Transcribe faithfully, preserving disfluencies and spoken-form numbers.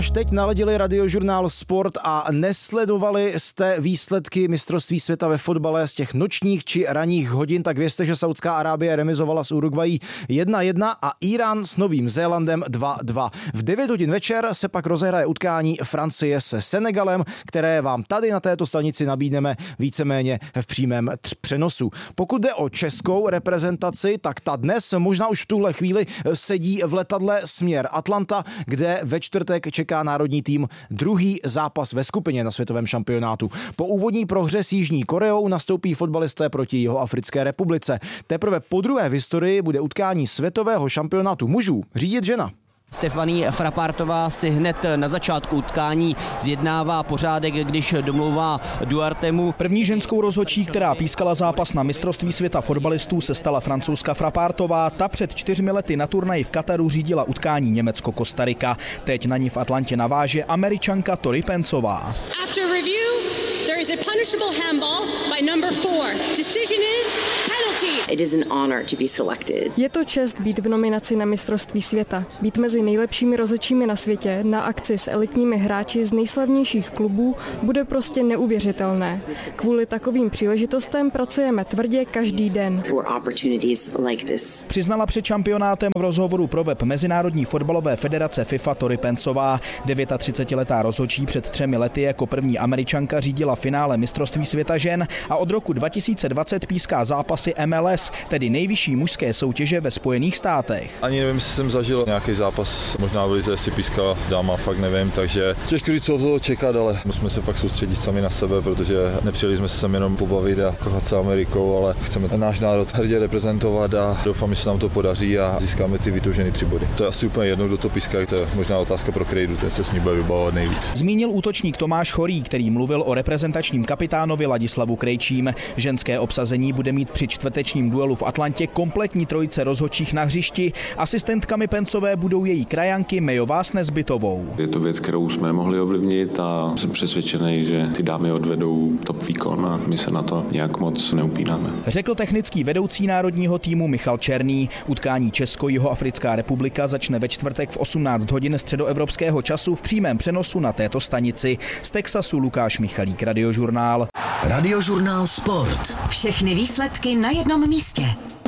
Teď naladili Radiožurnál Sport a nesledovali jste výsledky mistrovství světa ve fotbale z těch nočních či ranních hodin, tak vězte, že Saudská Arábie remizovala s Uruguayí jedna jedna a Irán s Novým Zélandem dva dva. V devět hodin večer se pak rozehraje utkání Francie se Senegalem, které vám tady na této stanici nabídneme víceméně v přímém tř- přenosu. Pokud jde o českou reprezentaci, tak ta dnes možná už v tuhle chvíli sedí v letadle směr Atlanta, kde ve čtvrtek čeká národní tým druhý zápas ve skupině na světovém šampionátu. Po úvodní prohře s Jižní Koreou nastoupí fotbalisté proti Jihoafrické republice. Teprve podruhé v historii bude utkání světového šampionátu mužů řídit žena. Stefanie Frappártová si hned na začátku utkání zjednává pořádek, když domlouvá Duartemu. První ženskou rozhodčí, která pískala zápas na mistrovství světa fotbalistů, se stala Francouzka Frappártová. Ta před čtyřmi lety na turnaji v Kataru řídila utkání Německo-Kostarika. Teď na ní v Atlantě naváže Američanka Tori Pencová. After review, there is a punishable handball by number four. Decision is penalty. It is an honor to be selected. Je to čest být v nominaci na mistrovství světa. Být mezi nejlepšími rozhodčími na světě na akci s elitními hráči z nejslavnějších klubů bude prostě neuvěřitelné. Kvůli takovým příležitostem pracujeme tvrdě každý den. For opportunities like this. Přiznala před šampionátem v rozhovoru pro web Mezinárodní fotbalové federace FIFA Tori Pencová. třicetidevětiletá rozhodčí před třemi lety jako první Američanka řídila finále mistrovství světa žen a od roku dva tisíce dvacet píská zápasy M L S, tedy nejvyšší mužské soutěže ve Spojených státech. Ani nevím, jestli jsem zažil nějaký zápas, možná v lize si pískala dáma, fakt nevím, takže těžko říct, co toho čekat, ale musíme se fakt soustředit sami na sebe, protože nepřijeli jsme se sem jenom pobavit a kohat se Amerikou, ale chceme náš národ hrdě reprezentovat a doufám, že se nám to podaří a získáme ty vytoužené tři body. To je asi úplně jedno, kdo to píská, to je možná otázka pro Krejdu, ten se s ní bude vybavovat nejvíc. Zmínil útočník Tomáš Chorý, který mluvil o reprezentačním kapitánovi Ladislavu Krejčím. Ženské obsazení bude mít při čtvrtečním duelu v Atlantě kompletní trojice rozhodčích na hřišti. Asistentkami Pencové budou její krajanky Mejová s Nezbytovou. Je to věc, kterou jsme mohli ovlivnit a jsem přesvědčený, že ty dámy odvedou top výkon a my se na to nějak moc neupínáme. Řekl technický vedoucí národního týmu Michal Černý. Utkání Česko-Jihoafrická republika začne ve čtvrtek v osmnáct hodin středoevropského času v přímém přenosu na této stanici. Z Texasu Lukáš Michalík, Radiožurnál. Radiožurnál Sport. Všechny výsledky na jednom místě.